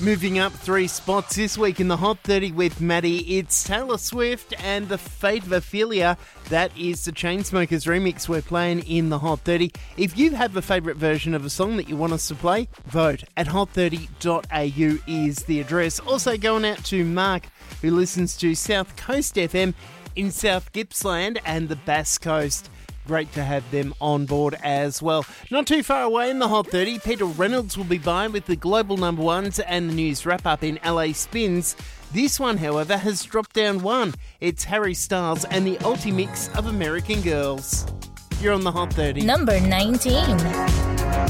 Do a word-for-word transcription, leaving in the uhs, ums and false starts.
Moving up three spots this week in the Hot thirty with Maddie, it's Taylor Swift and The Fate of Ophelia. That is the Chainsmokers remix we're playing in the Hot thirty. If you have a favourite version of a song that you want us to play, vote at hot thirty dot a u is the address. Also going out to Mark, who listens to South Coast F M in South Gippsland and the Bass Coast. Great to have them on board as well. Not too far away in the Hot thirty, Peter Reynolds will be by with the global number ones and the news wrap-up in L A Spins. This one, however, has dropped down one. It's Harry Styles and the Ultimix of American Girls. You're on the Hot thirty. Number nineteen.